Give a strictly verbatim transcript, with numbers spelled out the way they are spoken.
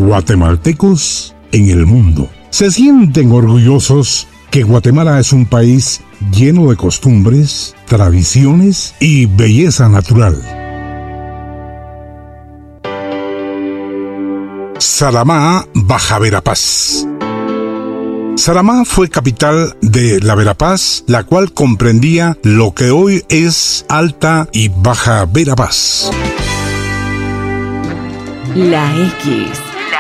guatemaltecos en el mundo. Se sienten orgullosos que Guatemala es un país lleno de costumbres, tradiciones y belleza natural. Saramá, Baja Verapaz. Saramá fue capital de la Verapaz, la cual comprendía lo que hoy es Alta y Baja Verapaz. La X.